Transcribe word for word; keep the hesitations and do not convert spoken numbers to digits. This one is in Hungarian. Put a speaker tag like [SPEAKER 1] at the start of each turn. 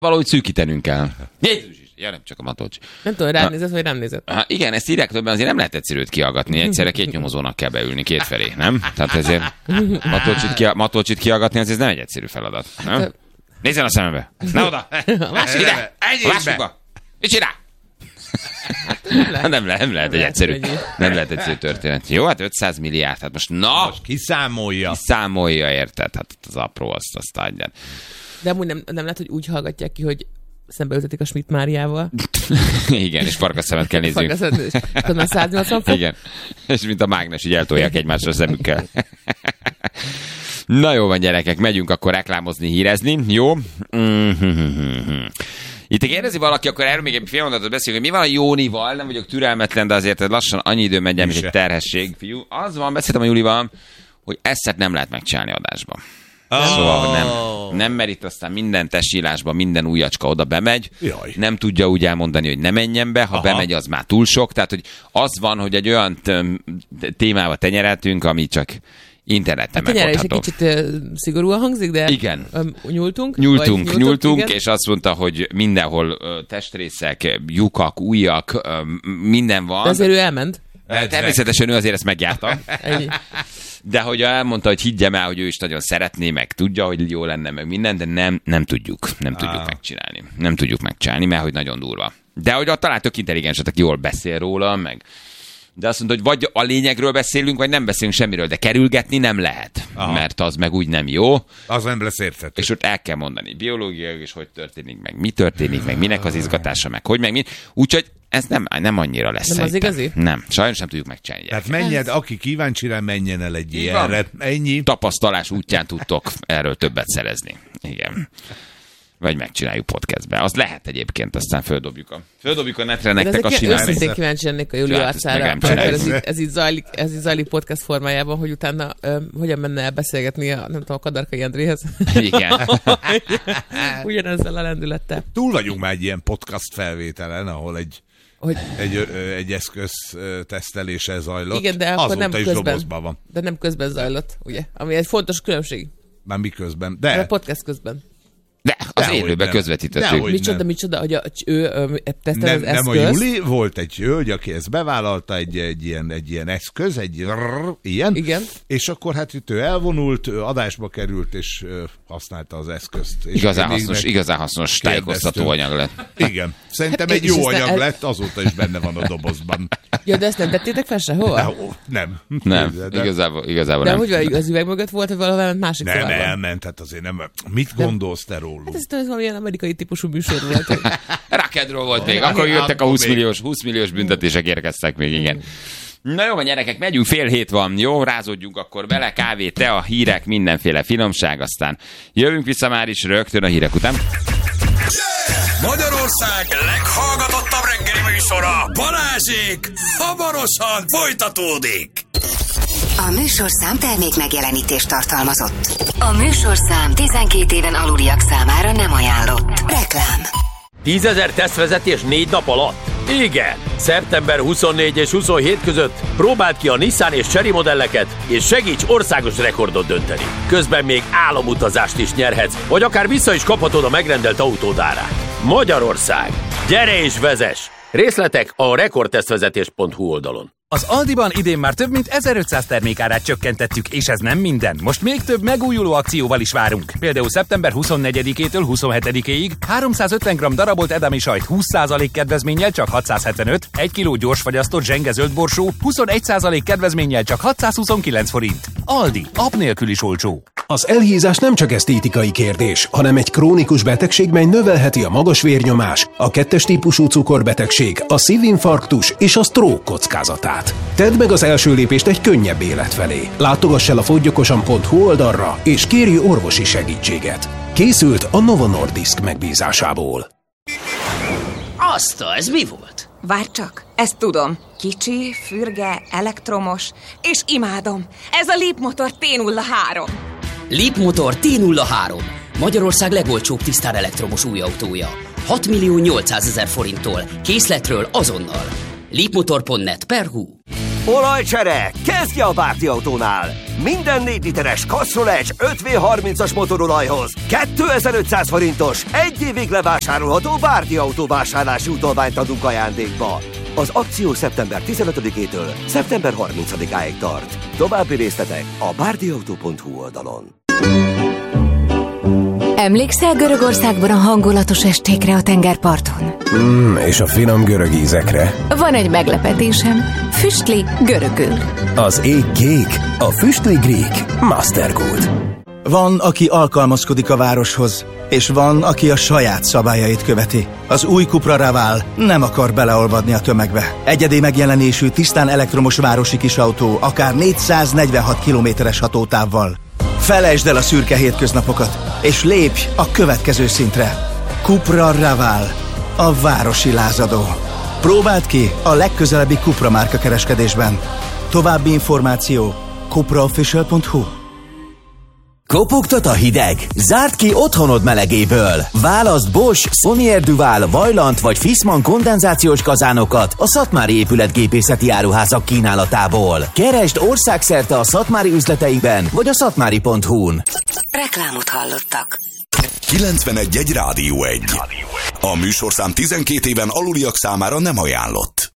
[SPEAKER 1] Valahogy szűkítenünk kell. Jézus is, ja, nem csak a Matolcsi.
[SPEAKER 2] Nem tudom, rám nézett, vagy nem nézett.
[SPEAKER 1] Ha, igen, ezt írják többen, azért nem lehet egyszerűt kihallgatni. Egyszerre két nyomozónak kell beülni kétfelé, nem? Tehát ezért Matolcsit, ki, Matolcsit kihallgatni, azért ez nem egy egyszerű feladat. Nem? Nézzen a szemembe! Ne oda! Másik ide! Másikba! Mit csinál? Nem, le, nem lehet egy egyszerű, nem lehet egyszerű történet. Jó, hát ötszáz milliárd, hát most na!
[SPEAKER 3] Most kiszámolja.
[SPEAKER 1] Kiszámolja, érted? Hát az apró, azt, azt adjad.
[SPEAKER 2] De amúgy nem, nem lehet, hogy úgy hallgatják ki, hogy szembeültetik a Schmidt Máriával.
[SPEAKER 1] Igen, és farkas szemet kell néznünk.
[SPEAKER 2] Farkas szemet, és már száznyolcvan fok.
[SPEAKER 1] Igen, és mint a mágnes, így eltolják egymásra a szemükkel. Na jó van, gyerekek, megyünk akkor reklámozni, hírezni, jó? Itt kérdezi valaki, akkor erről még egy fél mondatot beszélünk, hogy mi van a Jónival, nem vagyok türelmetlen, de azért lassan annyi idő megy el, mint egy terhesség, fiú. Az van, beszéltem a Julival, hogy ezt nem lehet megcsinálni adásba. Oh. Szóval, hogy nem, nem merít, aztán minden testsílásba, minden újacska oda bemegy. Jaj. Nem tudja úgy elmondani, hogy ne menjen be, ha Aha. bemegy, az már túl sok. Tehát, hogy az van, hogy egy olyan témába tenyereltünk, ami csak interneten
[SPEAKER 2] hát
[SPEAKER 1] megoldható.
[SPEAKER 2] Egy kicsit uh, szigorúan hangzik, de
[SPEAKER 1] igen.
[SPEAKER 2] Um, nyúltunk.
[SPEAKER 1] Nyúltunk, nyúltunk, nyúltunk
[SPEAKER 2] igen.
[SPEAKER 1] És azt mondta, hogy mindenhol uh, testrészek, lyukak, ujjak, uh, minden van.
[SPEAKER 2] De azért ő elment.
[SPEAKER 1] Természetesen ő azért ezt megjárta. De hogy elmondta, hogy higgyem el, hogy ő is nagyon szeretné, meg tudja, hogy jó lenne, meg minden, de nem, nem tudjuk. Nem tudjuk ah. megcsinálni. Nem tudjuk megcsinálni, mert hogy nagyon durva. De hogy talán tök intelligenset, aki jól beszél róla, meg... De azt mondta, hogy vagy a lényegről beszélünk, vagy nem beszélünk semmiről, de kerülgetni nem lehet, Aha. mert az meg úgy nem jó.
[SPEAKER 3] Az nem lesz érthető.
[SPEAKER 1] És ott el kell mondani biológiailag is, hogy történik, meg mi történik, meg minek az izgatása, meg hogy meg mi. Úgyhogy ez nem, nem annyira lesz.
[SPEAKER 2] Nem az igazi?
[SPEAKER 1] Nem, sajnos nem tudjuk megcsinálni.
[SPEAKER 3] Tehát menjed, aki kíváncsi rá, menjen el egy ilyenre. Ennyi.
[SPEAKER 1] Tapasztalás útján tudtok erről többet szerezni. Igen. Vagy megcsináljuk podcastbe. Az lehet egyébként, aztán földobjuk a, földobjuk a netre nektek a sinálni.
[SPEAKER 2] Őszintén kíváncsi lennék a Júli arcára. Ez, ez, így zajlik, ez így zajlik podcast formájában, hogy utána ö, hogyan menne el beszélgetni a, nem tudom, a Kadarkai Andréhez.
[SPEAKER 1] Igen.
[SPEAKER 2] Ugyanezzel a lendülettel.
[SPEAKER 3] Túl vagyunk már egy ilyen podcast felvételen, ahol egy Hogy? Egy, ö, egy eszköz ö, tesztelése zajlott.
[SPEAKER 2] Igen, de akkor
[SPEAKER 3] azóta
[SPEAKER 2] nem közben,
[SPEAKER 3] van.
[SPEAKER 2] De nem közben zajlott, ugye? Ami egy fontos különbség.
[SPEAKER 3] Már mi közben? De.
[SPEAKER 2] A podcast közben.
[SPEAKER 1] De, az de élőben közvetítettük.
[SPEAKER 2] Micsoda, micsoda, hogy a, ő tesztel az
[SPEAKER 3] nem,
[SPEAKER 2] eszköz.
[SPEAKER 3] Nem a Juli, volt egy hölgy, aki ezt bevállalta, egy, egy, ilyen, egy ilyen eszköz, egy rrr, ilyen.
[SPEAKER 2] Igen.
[SPEAKER 3] És akkor hát itt ő elvonult, ő adásba került, és ö, használta az eszközt. És
[SPEAKER 1] igazán hasznos, igazán hasznos tájékoztató anyag lett.
[SPEAKER 3] Igen. Szerintem hát egy jó anyag el... lett, azóta is benne van a dobozban.
[SPEAKER 2] Ja, de ezt nem tettétek fel sehova?
[SPEAKER 3] Nem.
[SPEAKER 1] Nem, de, igazából, igazából
[SPEAKER 2] de
[SPEAKER 1] nem.
[SPEAKER 2] De hogy az üveg mögött volt, hogy valahol másik
[SPEAKER 3] Nem,
[SPEAKER 2] szobában?
[SPEAKER 3] elment, hát azért nem. Mit de... gondolsz te róluk?
[SPEAKER 2] Hát ez valamilyen amerikai típusú műsor volt.
[SPEAKER 1] Rakedról volt még, akkor jöttek a húsz milliós, húsz milliós büntetések érkeztek még, igen. Na jó van, gyerekek, megyünk, fél hét van, jó, rázódjunk akkor bele, kávé, te, a hírek, mindenféle finomság, aztán jövünk vissza már is rögtön a hírek után.
[SPEAKER 4] Magyarország leghallgatottabb reggeli műsora, Balázsék, hamarosan folytatódik.
[SPEAKER 5] A műsorszám termék megjelenítést tartalmazott. A műsorszám tizenkét éven aluliak számára nem ajánlott. Reklám.
[SPEAKER 6] tízezer tesztvezetés négy nap alatt? Igen! szeptember huszonnégy és huszonhét között próbáld ki a Nissan és Chery modelleket, és segíts országos rekordot dönteni. Közben még álomutazást is nyerhetsz, vagy akár vissza is kaphatod a megrendelt autód árát. Magyarország! Gyere és vezess! Részletek a rekordtesztvezetés pont hu oldalon.
[SPEAKER 7] Az Aldiban idén már több mint ezerötszáz termékárát csökkentettük, és ez nem minden. Most még több megújuló akcióval is várunk. Például szeptember huszonnegyedikétől huszonhetedikéig háromszázötven gramm darabolt edami sajt húsz százalék kedvezménnyel csak hatszázhetvenöt, egy kiló gyorsfagyasztott zsenge zöld borsó huszonegy százalék kedvezménnyel csak hatszázhuszonkilenc forint. Aldi, app nélkül is olcsó.
[SPEAKER 8] Az elhízás nem csak esztétikai kérdés, hanem egy krónikus betegség, mely növelheti a magas vérnyomás, a kettes típusú cukorbetegség, a szívinfarktus és a stroke kockázatát. Tedd meg az első lépést egy könnyebb élet felé. Látogass el a fogyjokosan pont hu oldalra, és kérj orvosi segítséget. Készült a Novo Nordisk megbízásából.
[SPEAKER 9] Azt, ez mi volt?
[SPEAKER 10] Várj csak, ezt tudom. Kicsi, fürge, elektromos, és imádom. Ez a Leapmotor té nulla három.
[SPEAKER 9] Leapmotor té nulla három. Magyarország legolcsóbb tisztán elektromos új autója. hat millió nyolcszázezer forinttól. Készletről azonnal. leapmotor pont net per hu.
[SPEAKER 11] Olajcsere, kezdje a Bárdi Autónál! Minden négy literes Castrol öt vé harmincas motorolajhoz kétezer-ötszáz forintos, egy évig levásárolható Bárdi Autó vásárlási utalványt adunk ajándékba. Az akció szeptember tizenötödikétől szeptember harmincadikáig tart. További részletek a bárdiautó pont hu oldalon.
[SPEAKER 5] Emlékszel Görögországban a hangulatos estékre a tengerparton?
[SPEAKER 8] Mm, és a finom görög ízekre.
[SPEAKER 5] Van egy meglepetésem. Füstli görögül.
[SPEAKER 8] Az ég kék, a füstli grík. Mastergold.
[SPEAKER 12] Van, aki alkalmazkodik a városhoz, és van, aki a saját szabályait követi. Az új Cupra Raval nem akar beleolvadni a tömegbe. Egyedi megjelenésű, tisztán elektromos városi kisautó, akár négyszáznegyvenhat kilométeres hatótávval. Felejtsd el a szürke hétköznapokat, és lépj a következő szintre. Cupra Raval, a városi lázadó. Próbáld ki a legközelebbi Cupra márka kereskedésben. További információ cupra official pont hu.
[SPEAKER 13] Kopogtat a hideg? Zárd ki otthonod melegéből! Válaszd Bosch, Saunier Duval, Vaillant vagy Fissmann kondenzációs kazánokat a Szatmári épületgépészeti áruházak kínálatából. Keresd országszerte a szatmári üzleteinkben vagy a szatmári pont hu-n.
[SPEAKER 5] Reklámot hallottak.
[SPEAKER 4] kilencvenegy egy Rádió egy. A műsorszám tizenkét éven aluliak számára nem ajánlott.